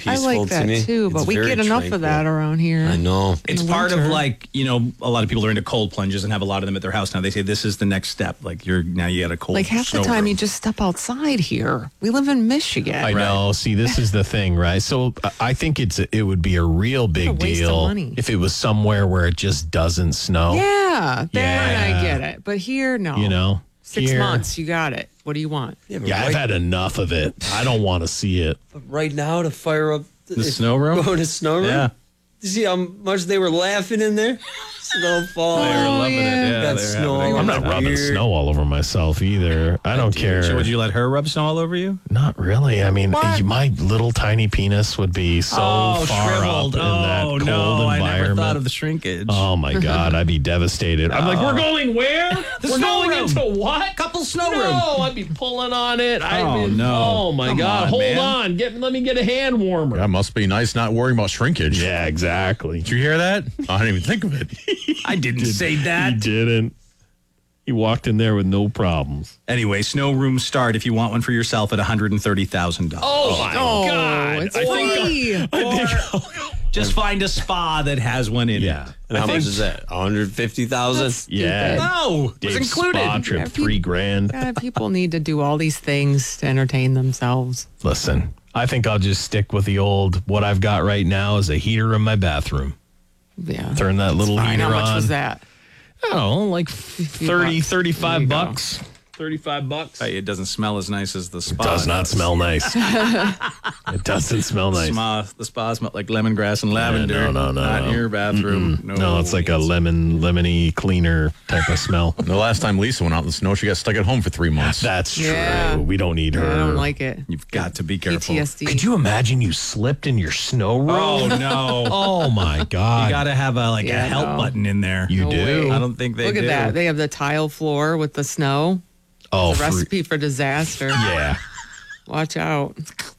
peaceful I like to that me. too, but It's we very get enough tranquil. of that around here. I know. It's In part of winter. like, a lot of people are into cold plunges and have a lot of them at their house now. They say this is the next step. Like now you got a cold Like half the snow time room. you just step outside here. We live in Michigan. I know. See, this is the thing, right? So I think it would be a real big What a waste of deal money. if it was somewhere where it just doesn't snow. Yeah, there Yeah. I get it. But here, no. 6 Here- months, you got it. What do you want? but Yeah, I've right, had enough of it. I don't want to see it. right now to fire up The snow room? Going to snow room? Yeah. You see how much they were laughing in there? Snowfall. They were loving yeah. it. Yeah, Got they were snow having a all I'm good not over time. rubbing here. snow all over myself either. I don't care. So would you let her rub snow all over you? Not really. I mean, What? my little tiny penis would be so far shriveled. up in that cold no, I environment. never thought of the shrinkage. Oh my God, I'd be devastated. I'm like, we're going where? We're snow going room. into what? Couple snow room. No, I'd be pulling on it. Oh, no. Oh my Come God, on, hold man. on. Let me get a hand warmer. That must be nice not worrying about shrinkage. Yeah, exactly. Did you hear that? I didn't even think of it. I didn't say that. He didn't. He walked in there with no problems. Anyway, snow rooms start if you want one for yourself at $130,000. Oh my God! It's free. Just find a spa that has one in Yeah. it. And how much is that? 150,000? Yeah. No, it was Dave's included. spa trip, Yeah, $3,000. Yeah, people need to do all these things to entertain themselves. Listen, I think I'll just stick with the old. What I've got right now is a heater in my bathroom. Yeah. Turn that little Fine. heater How much on. was that? I don't know, like 30, bucks. 35 There you go. bucks. 35 bucks. Hey, it doesn't smell as nice as the spa. Does not smell nice. It doesn't smell nice. The spa smells like lemongrass and lavender. no. Not in your bathroom. No, it's like a lemony cleaner type of smell. The last time Lisa went out in the snow, she got stuck at home for 3 months. That's true. Yeah. We don't need her. I don't like it. You've got to be careful. PTSD. Could you imagine you slipped in your snow room? Oh no! Oh my God. You got to have a Yeah, help no. button in there. You No do? way. I don't think they Look do. at that. They have the tile floor with the snow. Oh, The recipe for disaster. yeah. Watch out.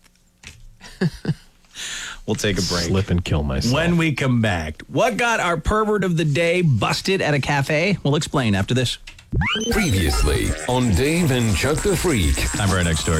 We'll take a break. Slip and kill myself. When we come back, what got our pervert of the day busted at a cafe? We'll explain after this. Previously on Dave and Chuck the Freak. Time for our next story.